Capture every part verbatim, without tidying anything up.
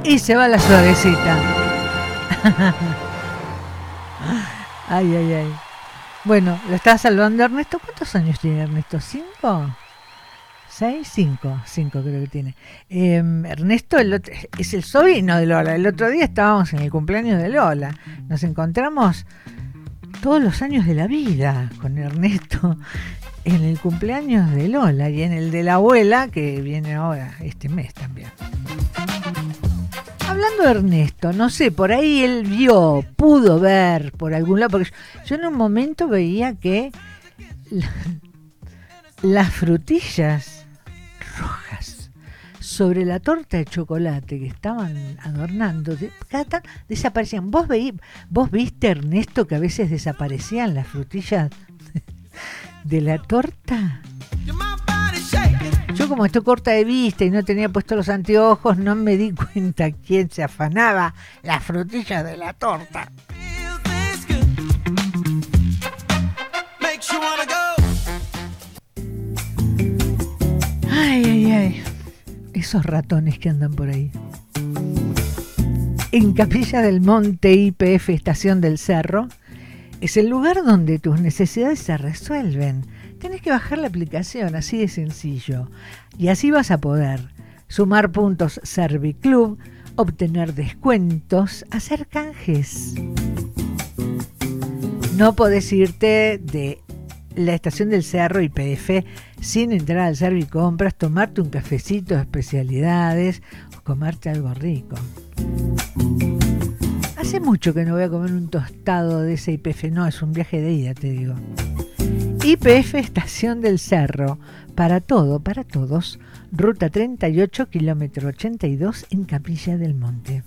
Y se va la suavecita. Ay, ay, ay. Bueno, lo estaba saludando Ernesto. ¿Cuántos años tiene Ernesto? ¿Cinco? ¿Seis? Cinco. Cinco creo que tiene. Eh, Ernesto el otro, es el sobrino de Lola. El otro día estábamos en el cumpleaños de Lola. Nos encontramos todos los años de la vida con Ernesto en el cumpleaños de Lola y en el de la abuela, que viene ahora este mes también. Hablando de Ernesto, no sé, por ahí él vio, pudo ver por algún lado, porque yo, yo en un momento veía que la, las frutillas rojas sobre la torta de chocolate que estaban adornando, de, cada tan, desaparecían. ¿Vos, veí, ¿Vos viste, Ernesto, que a veces desaparecían las frutillas de la torta? Yo, como estoy corta de vista y no tenía puesto los anteojos, no me di cuenta quién se afanaba las frutillas de la torta. Ay, ay, ay. Esos ratones que andan por ahí. En Capilla del Monte, I P F Estación del Cerro, es el lugar donde tus necesidades se resuelven. Tenés que bajar la aplicación, así de sencillo. Y así vas a poder sumar puntos Serviclub, obtener descuentos, hacer canjes. No podés irte de la Estación del Cerro I P F sin entrar al Servicompras, tomarte un cafecito de especialidades o comerte algo rico. Hace mucho que no voy a comer un tostado de ese I P F. No, es un viaje de ida, te digo. I P F Estación del Cerro, para todo, para todos, ruta treinta y ocho, kilómetro ochenta y dos, en Capilla del Monte.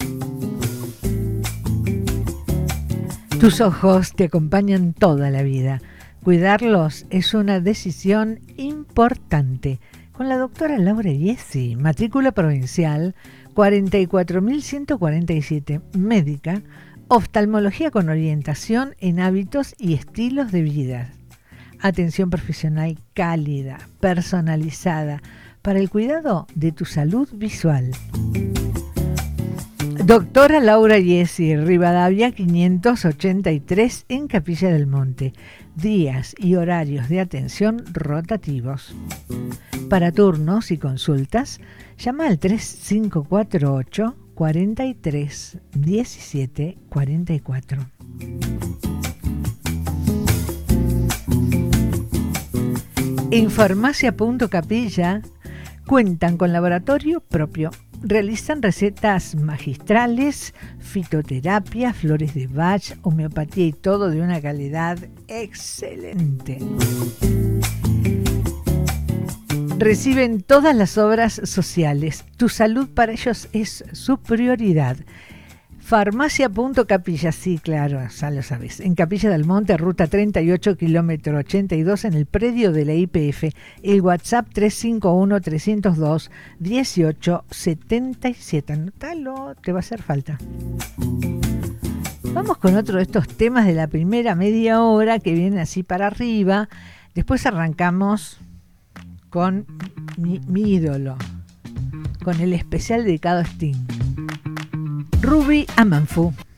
Tus ojos te acompañan toda la vida. Cuidarlos es una decisión importante. Con la doctora Laura Iesi, matrícula provincial cuarenta y cuatro mil ciento cuarenta y siete, médica, oftalmología con orientación en hábitos y estilos de vida. Atención profesional cálida, personalizada, para el cuidado de tu salud visual. Doctora Laura Iesi, Rivadavia quinientos ochenta y tres, en Capilla del Monte. Días y horarios de atención rotativos. Para turnos y consultas, llama al tres cinco cuatro ocho, cuarenta y tres, diecisiete, cuarenta y cuatro. En Farmacia Punto Capilla cuentan con laboratorio propio. Realizan recetas magistrales, fitoterapia, flores de Bach, homeopatía y todo de una calidad excelente. Reciben todas las obras sociales. Tu salud para ellos es su prioridad. Farmacia Punto Capilla, sí, claro, ya lo sabes. En Capilla del Monte, ruta treinta y ocho, kilómetro ochenta y dos, en el predio de la I P F. El WhatsApp tres cinco uno, tres cero dos, uno ocho siete siete. Anótalo, te va a hacer falta. Vamos con otro de estos temas de la primera media hora que viene así para arriba. Después arrancamos con mi, mi ídolo, con el especial dedicado a Sting. Ruby Amanfu.